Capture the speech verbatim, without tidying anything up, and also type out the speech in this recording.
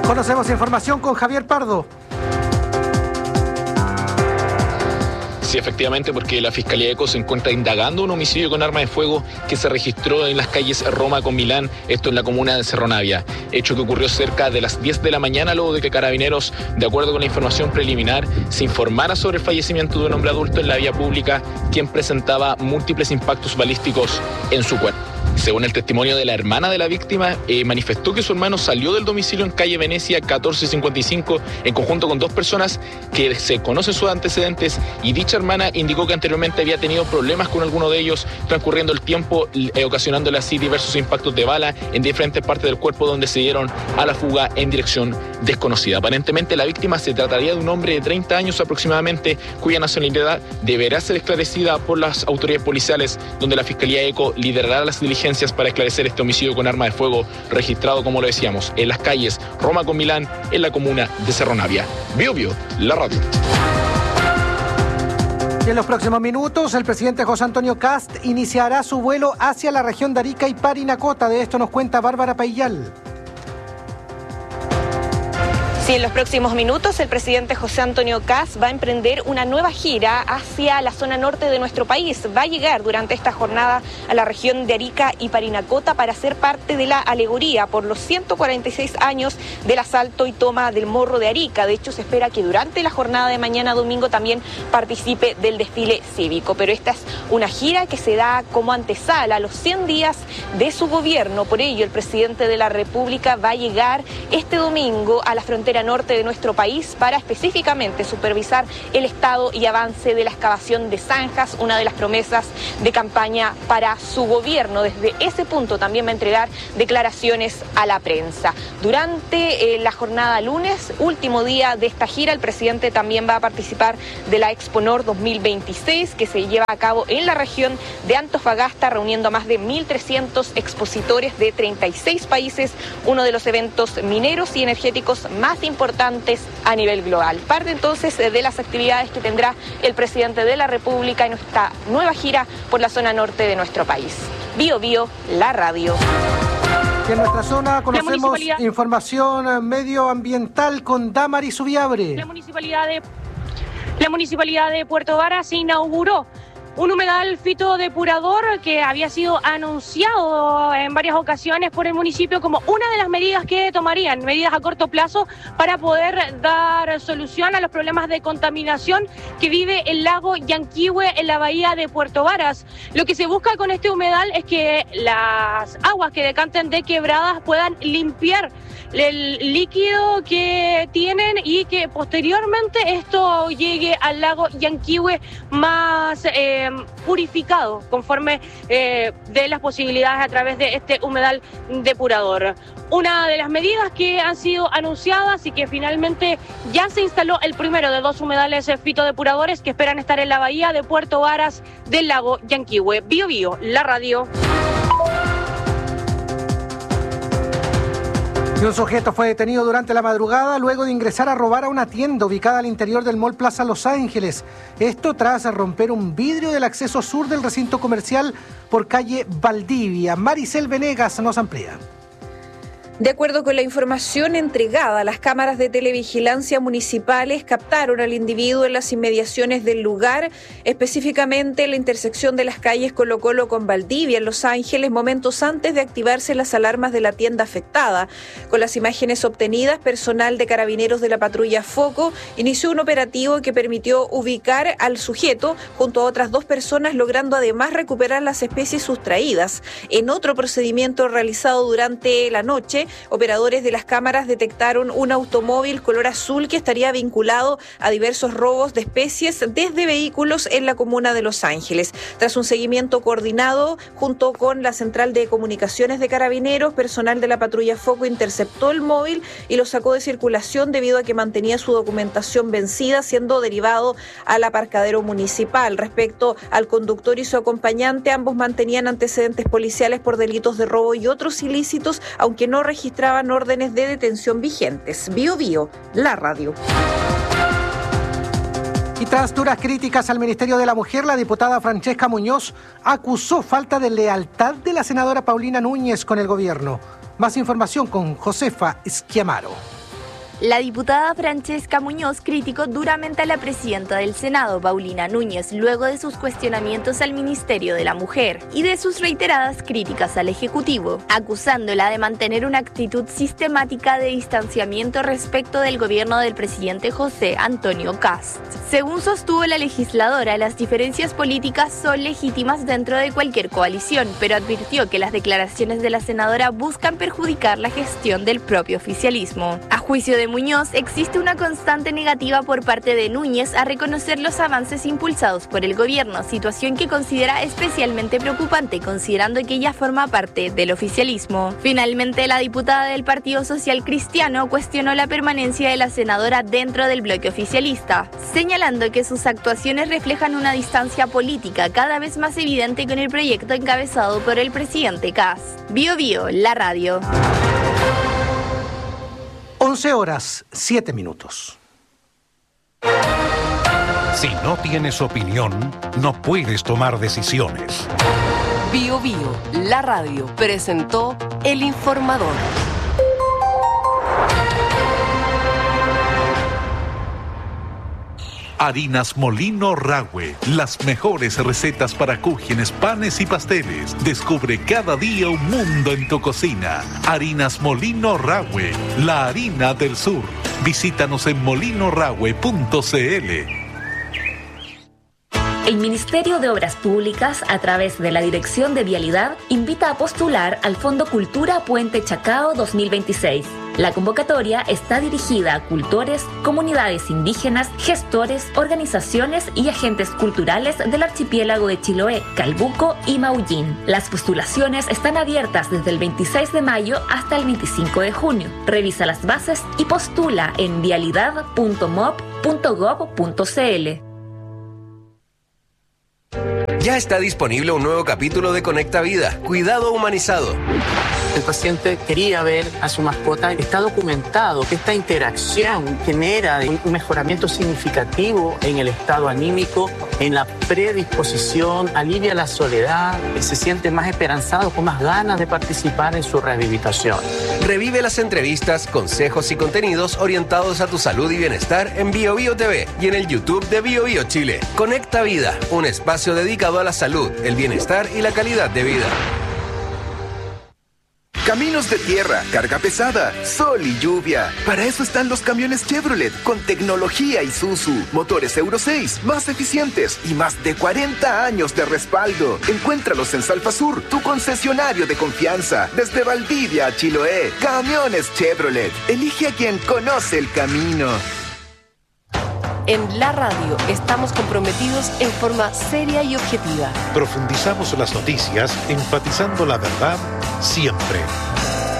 Conocemos información con Javier Pardo. Sí, efectivamente, porque la Fiscalía ECO se encuentra indagando un homicidio con arma de fuego que se registró en las calles Roma con Milán, esto en la comuna de Cerro Navia. Hecho que ocurrió cerca de las diez de la mañana, luego de que Carabineros, de acuerdo con la información preliminar, se informara sobre el fallecimiento de un hombre adulto en la vía pública, quien presentaba múltiples impactos balísticos en su cuerpo. Según el testimonio de la hermana de la víctima, eh, manifestó que su hermano salió del domicilio en calle Venecia catorce cincuenta y cinco en conjunto con dos personas que se conocen sus antecedentes, y dicha hermana indicó que anteriormente había tenido problemas con alguno de ellos, transcurriendo el tiempo, eh, ocasionándole así diversos impactos de bala en diferentes partes del cuerpo, donde se dieron a la fuga en dirección desconocida. Aparentemente la víctima se trataría de un hombre de treinta años aproximadamente, cuya nacionalidad deberá ser esclarecida por las autoridades policiales, donde la Fiscalía ECO liderará las diligencias para esclarecer este homicidio con arma de fuego registrado, como lo decíamos, en las calles Roma con Milán, en la comuna de Cerro Navia. Bio Bio, la radio. Y en los próximos minutos, el presidente José Antonio Kast iniciará su vuelo hacia la región de Arica y Parinacota. De esto nos cuenta Bárbara Paillal. Sí, en los próximos minutos el presidente José Antonio Kast va a emprender una nueva gira hacia la zona norte de nuestro país. Va a llegar durante esta jornada a la región de Arica y Parinacota para ser parte de la alegoría por los ciento cuarenta y seis años del asalto y toma del Morro de Arica. De hecho, se espera que durante la jornada de mañana domingo también participe del desfile cívico. Pero esta es una gira que se da como antesala a los cien días de su gobierno. Por ello, el presidente de la República va a llegar este domingo a la frontera norte de nuestro país para específicamente supervisar el estado y avance de la excavación de zanjas, una de las promesas de campaña para su gobierno. Desde ese punto también va a entregar declaraciones a la prensa. Durante eh, la jornada lunes, último día de esta gira, el presidente también va a participar de la Exponor dos mil veintiséis, que se lleva a cabo en la región de Antofagasta, reuniendo a más de mil trescientos expositores de treinta y seis países, uno de los eventos mineros y energéticos más importantes a nivel global. Parte entonces de las actividades que tendrá el presidente de la República en esta nueva gira por la zona norte de nuestro país. Bio Bio, la radio. Y en nuestra zona conocemos información medioambiental con Damari Subiabre. La municipalidad de, la municipalidad de Puerto Varas inauguró un humedal fitodepurador que había sido anunciado en varias ocasiones por el municipio como una de las medidas que tomarían, medidas a corto plazo para poder dar solución a los problemas de contaminación que vive el lago Yanquihue en la bahía de Puerto Varas. Lo que se busca con este humedal es que las aguas que decanten de quebradas puedan limpiar el líquido que tienen y que posteriormente esto llegue al lago Yanquihue más eh, purificado conforme eh, de las posibilidades a través de este humedal depurador. Una de las medidas que han sido anunciadas y que finalmente ya se instaló el primero de dos humedales fitodepuradores que esperan estar en la bahía de Puerto Varas del lago Yanquihue. Bio Bio, la radio. Y un sujeto fue detenido durante la madrugada luego de ingresar a robar a una tienda ubicada al interior del Mall Plaza Los Ángeles. Esto tras romper un vidrio del acceso sur del recinto comercial por calle Valdivia. Maricel Venegas nos amplía. De acuerdo con la información entregada, las cámaras de televigilancia municipales captaron al individuo en las inmediaciones del lugar, específicamente en la intersección de las calles Colo Colo con Valdivia, en Los Ángeles, momentos antes de activarse las alarmas de la tienda afectada. Con las imágenes obtenidas, personal de Carabineros de la patrulla Foco inició un operativo que permitió ubicar al sujeto junto a otras dos personas, logrando además recuperar las especies sustraídas. En otro procedimiento realizado durante la noche, operadores de las cámaras detectaron un automóvil color azul que estaría vinculado a diversos robos de especies desde vehículos en la comuna de Los Ángeles. Tras un seguimiento coordinado junto con la Central de Comunicaciones de Carabineros, personal de la patrulla Foco interceptó el móvil y lo sacó de circulación debido a que mantenía su documentación vencida, siendo derivado al aparcadero municipal. Respecto al conductor y su acompañante, ambos mantenían antecedentes policiales por delitos de robo y otros ilícitos, aunque no registraban órdenes de detención vigentes. Bio Bio, la radio. Y tras duras críticas al Ministerio de la Mujer, la diputada Francesca Muñoz acusó falta de lealtad de la senadora Paulina Núñez con el gobierno. Más información con Josefa Schiamaro. La diputada Francesca Muñoz criticó duramente a la presidenta del Senado, Paulina Núñez, luego de sus cuestionamientos al Ministerio de la Mujer y de sus reiteradas críticas al Ejecutivo, acusándola de mantener una actitud sistemática de distanciamiento respecto del gobierno del presidente José Antonio Kast. Según sostuvo la legisladora, las diferencias políticas son legítimas dentro de cualquier coalición, pero advirtió que las declaraciones de la senadora buscan perjudicar la gestión del propio oficialismo. A juicio de Muñoz, existe una constante negativa por parte de Núñez a reconocer los avances impulsados por el gobierno, situación que considera especialmente preocupante considerando que ella forma parte del oficialismo. Finalmente, la diputada del Partido Social Cristiano cuestionó la permanencia de la senadora dentro del bloque oficialista, señalando que sus actuaciones reflejan una distancia política cada vez más evidente con el proyecto encabezado por el presidente Kast. Bio Bio, la radio. once horas, siete minutos. Si no tienes opinión, no puedes tomar decisiones. Bio Bio, la radio, presentó El Informador. Harinas Molino Rahue, las mejores recetas para cúgenes, panes y pasteles. Descubre cada día un mundo en tu cocina. Harinas Molino Rahue, la harina del sur. Visítanos en molino rahue punto c l. El Ministerio de Obras Públicas, a través de la Dirección de Vialidad, invita a postular al Fondo Cultura Puente Chacao dos mil veintiséis. La convocatoria está dirigida a cultores, comunidades indígenas, gestores, organizaciones y agentes culturales del archipiélago de Chiloé, Calbuco y Maullín. Las postulaciones están abiertas desde el veintiséis de mayo hasta el veinticinco de junio. Revisa las bases y postula en vialidad punto mob punto gob punto c l. Ya está disponible un nuevo capítulo de Conecta Vida, Cuidado Humanizado. El paciente quería ver a su mascota. Está documentado que esta interacción genera un mejoramiento significativo en el estado anímico, en la predisposición, alivia la soledad, se siente más esperanzado, con más ganas de participar en su rehabilitación. Revive las entrevistas, consejos y contenidos orientados a tu salud y bienestar en Bio Bio T V y en el YouTube de Bio Bio Chile. Conecta Vida, un espacio dedicado a la salud, el bienestar y la calidad de vida. Caminos de tierra, carga pesada, sol y lluvia. Para eso están los camiones Chevrolet, con tecnología Isuzu, motores Euro seis, más eficientes y más de cuarenta años de respaldo. Encuéntralos en Salfasur, tu concesionario de confianza. Desde Valdivia a Chiloé, camiones Chevrolet. Elige a quien conoce el camino. En la radio estamos comprometidos en forma seria y objetiva. Profundizamos las noticias, enfatizando la verdad siempre.